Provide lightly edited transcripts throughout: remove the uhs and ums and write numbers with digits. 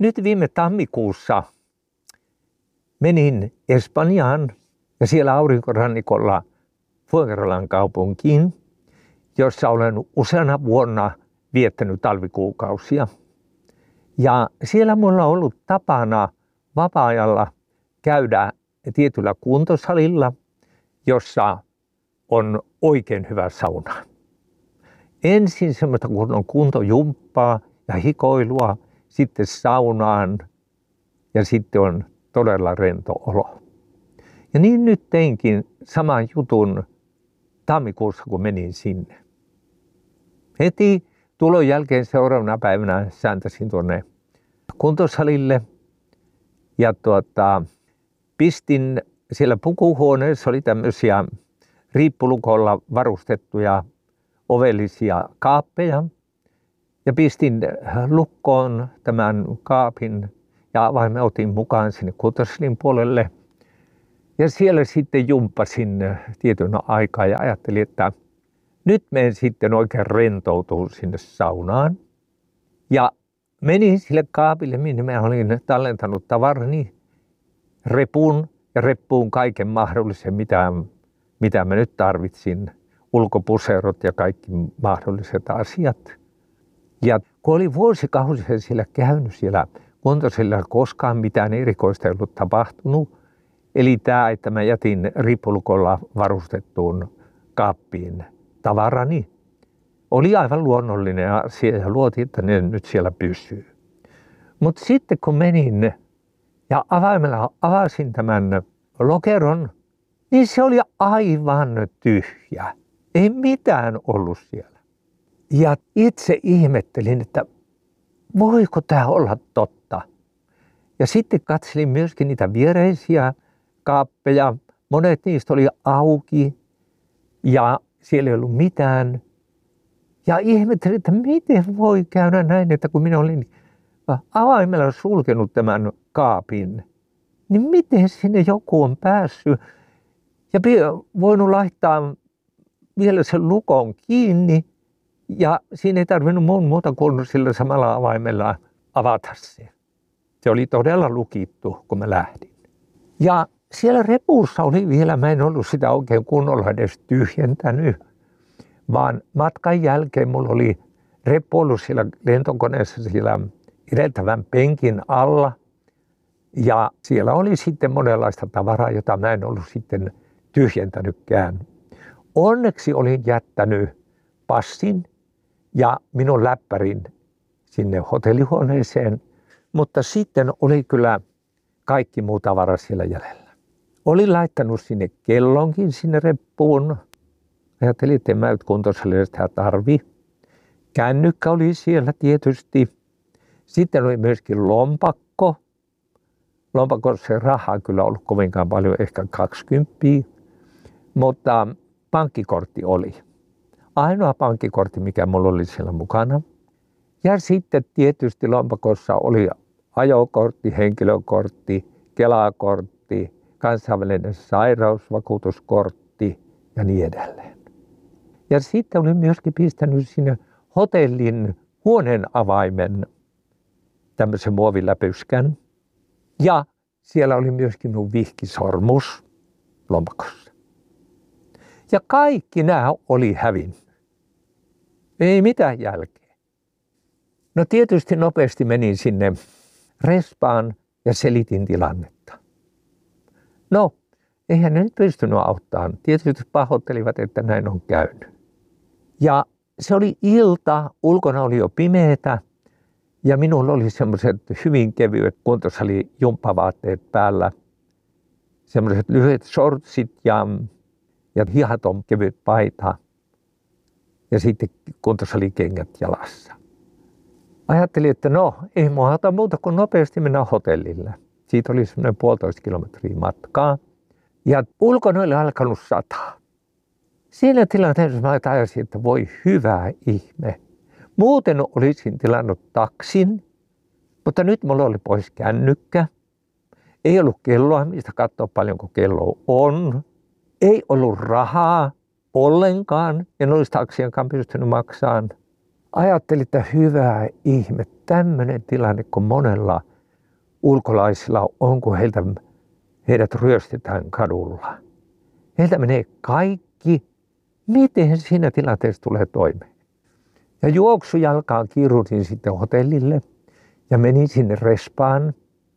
Nyt viime tammikuussa menin Espanjaan ja siellä aurinkorannikolla Fuengirolan kaupunkiin, jossa olen useana vuonna viettänyt talvikuukausia. Ja siellä minulla on ollut tapana vapaa-ajalla käydä tietyllä kuntosalilla, jossa on oikein hyvä sauna. Ensin semmoista kunnon kuntojumppaa ja hikoilua, sitten saunaan ja sitten on todella rento olo. Ja niin nyt teinkin saman jutun tammikuussa, kun menin sinne. Heti tulon jälkeen seuraavana päivänä sääntäsin tuonne kuntosalille ja pistin siellä pukuhuoneessa, oli tämmöisiä riippulukolla varustettuja ovellisia kaappeja ja pistin lukkoon tämän kaapin ja avaimen otin mukaan sinne kuntosalin puolelle. Ja siellä sitten jumppasin tietyn aikaa ja ajattelin, että nyt menen sitten oikein rentoutumaan sinne saunaan. Ja menin sille kaapille, minne mä olin tallentanut tavarani, reppuun kaiken mahdollisen, mitä mä nyt tarvitsin, ulkopuserot ja kaikki mahdolliset asiat. Ja kun oli vuosikausia siellä käynyt siellä kuntosalilla, koskaan mitään erikoista ei ollut tapahtunut. Eli tämä, että mä jätin riippulukolla varustettuun kaappiin tavarani, oli aivan luonnollinen asia ja luotiin, että ne nyt siellä pysyy. Mutta sitten kun menin ja avaimella avasin tämän lokeron, niin se oli aivan tyhjä. Ei mitään ollut siellä. Ja itse ihmettelin, että voiko tämä olla totta. Ja sitten katselin myöskin niitä viereisiä kaappeja. Monet niistä oli auki ja siellä ei ollut mitään. Ja ihmettelin, että miten voi käydä näin, että kun minä olin avaimella sulkenut tämän kaapin, niin miten sinne joku on päässyt ja voinut laittaa vielä sen lukon kiinni ja siinä ei tarvinnut muuta kuin sillä samalla avaimella avata se. Se oli todella lukittu, kun mä lähdin. Ja siellä repussa oli vielä, mä en ollut sitä oikein kunnolla edes tyhjentänyt, vaan matkan jälkeen mulla oli reppu ollut siellä lentokoneessa siellä edeltävän penkin alla. Ja siellä oli sitten monenlaista tavaraa, jota mä en ollut sitten tyhjentänytkään. Onneksi olin jättänyt passin ja minun läppärin sinne hotellihuoneeseen, mutta sitten oli kyllä kaikki muu tavara siellä jäljellä. Olin laittanut sinne kellonkin sinne reppuun. Ajattelin, että en mä nyt kuntosalille sitä tarvi. Kännykkä oli siellä tietysti. Sitten oli myöskin lompakko. Lompakossa ei rahaa kyllä ollut kovinkaan paljon, ehkä 20. Mutta pankkikortti oli. Ainoa pankkikortti, mikä mulla oli siellä mukana. Ja sitten tietysti lompakossa oli ajokortti, henkilökortti, Kela-kortti, kansainvälinen sairausvakuutuskortti ja niin edelleen. Ja sitten olin myöskin pistänyt sinne hotellin huoneen avaimen, tämmöisen muoviläpyskän. Ja siellä oli myöskin minun vihkisormus lompakossa. Ja kaikki nämä oli hävinnyt. Ei mitään jälkeä. No tietysti nopeasti menin sinne respaan ja selitin tilannetta. No, eihän ne nyt pystynyt auttamaan. Tietysti pahoittelivat, että näin on käynyt. Ja se oli ilta, ulkona oli jo pimeätä ja minulla oli semmoiset hyvin kevyet kuntosali-jumppavaatteet päällä. Semmoiset lyhyet shortsit ja hihaton kevyt paita ja sitten kuntosalikengät jalassa. Ajattelin, että no, ei mua ota muuta kuin nopeasti mennä hotellille. Siitä oli semmoinen 1,5 kilometriä matkaa. Ja ulkona oli alkanut sataa. Siinä tilanteessa mä ajasin, että voi hyvä ihme. Muuten olisin tilannut taksin, mutta nyt mulla oli pois kännykkä. Ei ollut kelloa, mistä katsoa paljonko kello on. Ei ollut rahaa ollenkaan, en olisi taksienkaan pystynyt maksamaan. Ajattelin, että hyvä ihme, tämmöinen tilanne, kun monella ulkolaisilla on, kun heidät ryöstetään kadulla. Heiltä menee kaikki. Miten siinä tilanteessa tulee toimeen? Ja juoksujalkaan kiirutin sitten hotellille ja menin sinne respaan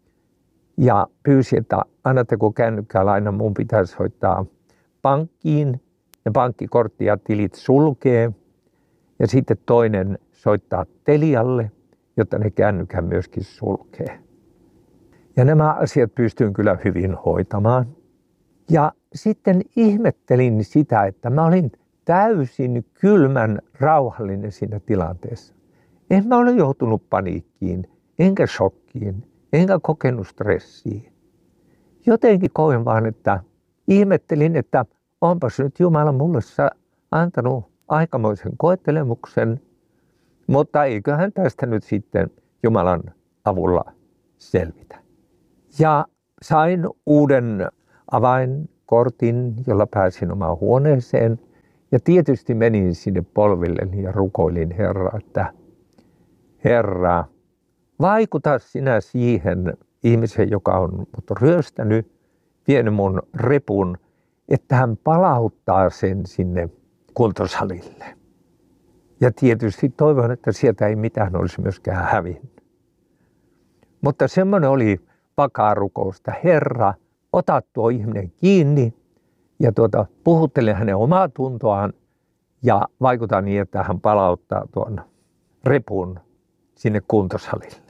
ja pyysin, että annatteko kännykkää laina, mun pitää soittaa pankkiin ja pankkikortti ja tilit sulkee. Ja sitten toinen soittaa Telialle, jotta ne kännykän myöskin sulkee. Ja nämä asiat pystyin kyllä hyvin hoitamaan. Ja sitten ihmettelin sitä, että mä olin täysin kylmän rauhallinen siinä tilanteessa. En mä ole joutunut paniikkiin, enkä shokkiin, enkä kokenut stressiä. Jotenkin koin vaan, että ihmettelin, että onpas nyt Jumala mulle antanut aikamoisen koettelemuksen, mutta eiköhän tästä nyt sitten Jumalan avulla selvitä. Ja sain uuden avainkortin, jolla pääsin omaan huoneeseen. Ja tietysti menin sinne polvilleni ja rukoilin Herraa, että Herra, vaikuta sinä siihen ihmiseen, joka on mut ryöstänyt, vienyt mun repun, että hän palauttaa sen sinne kuntosalille. Ja tietysti toivon, että sieltä ei mitään olisi myöskään hävinnyt. Mutta semmoinen oli vakaa rukous, että Herra, ota tuo ihminen kiinni ja puhuttele hänen omaa tuntoaan ja vaikuta niin, että hän palauttaa tuon repun sinne kuntosalille.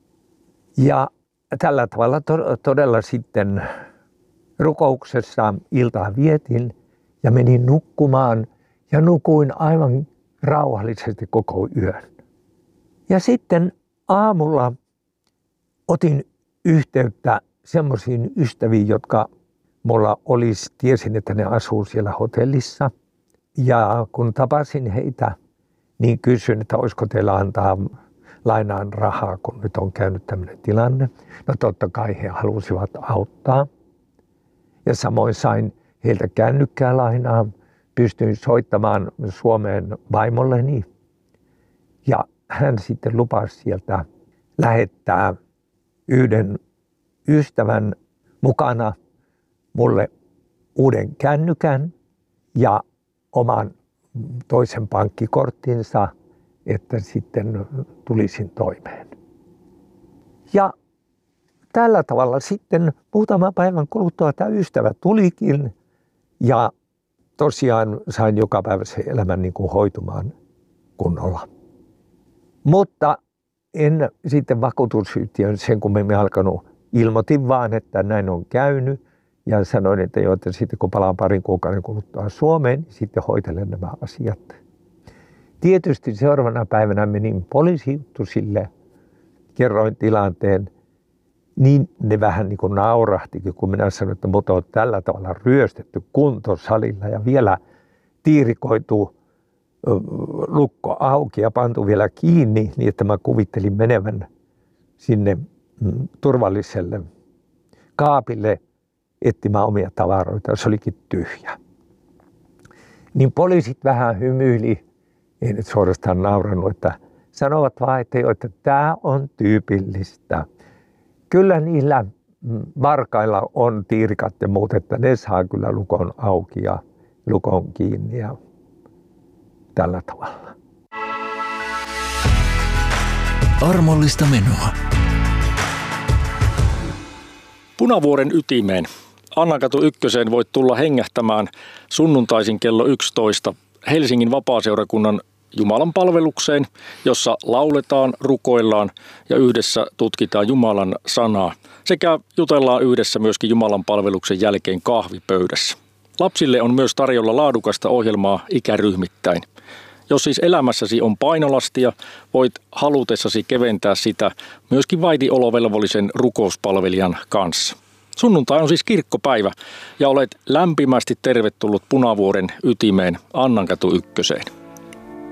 Ja tällä tavalla todella sitten rukouksessa iltaa vietin ja menin nukkumaan ja nukuin aivan rauhallisesti koko yön. Ja sitten aamulla otin yhteyttä semmoisiin ystäviin, jotka mulla olisi, tiesin, että ne asuu siellä hotellissa. Ja kun tapasin heitä, niin kysyin, että olisiko teillä antaa lainaan rahaa, kun nyt on käynyt tämmöinen tilanne. No totta kai he halusivat auttaa. Ja samoin sain heiltä kännykkää lainaa. Pystyin soittamaan Suomeen vaimolleni. Ja hän sitten lupasi sieltä lähettää yhden ystävän mukana mulle uuden kännykän ja oman toisen pankkikorttinsa, että sitten tulisin toimeen. Ja tällä tavalla sitten muutaman päivän kuluttua tämä ystävä tulikin ja tosiaan sain jokapäiväisen elämän niin kuin hoitumaan kunnolla. Mutta en sitten vakuutusyhtiön sen kummemmin alkanut. Ilmoitin vaan, että näin on käynyt ja sanoin, että sitten kun palaan parin kuukauden kuluttua Suomeen, niin sitten hoitelen nämä asiat. Tietysti seuraavana päivänä menin poliisijuttusille, kerroin tilanteen, niin ne vähän niin kuin naurahtikin, kun minä sanoin, että mut on tällä tavalla ryöstetty kuntosalilla ja vielä tiirikoitu lukko auki ja pantu vielä kiinni, niin että mä kuvittelin menevän sinne turvalliselle kaapille etsimään omia tavaroita. Se olikin tyhjä. Niin poliisit vähän hymyili, ei nyt suorastaan naurannut, että sanovat vaan, että tämä on tyypillistä. Kyllä niillä varkailla on tiirikat ja muut, että ne saa kyllä lukon auki ja lukon kiinni ja tällä tavalla. Armollista menoa. Punavuoren ytimeen. Annankatu 1 voit tulla hengähtämään sunnuntaisin kello 11 Helsingin vapaaseurakunnan Jumalan palvelukseen, jossa lauletaan, rukoillaan ja yhdessä tutkitaan Jumalan sanaa sekä jutellaan yhdessä myöskin Jumalan palveluksen jälkeen kahvipöydässä. Lapsille on myös tarjolla laadukasta ohjelmaa ikäryhmittäin. Jos siis elämässäsi on painolastia, voit halutessasi keventää sitä myöskin vaitiolovelvollisen rukouspalvelijan kanssa. Sunnuntai on siis kirkkopäivä ja olet lämpimästi tervetullut Punavuoren ytimeen Annankatu 1.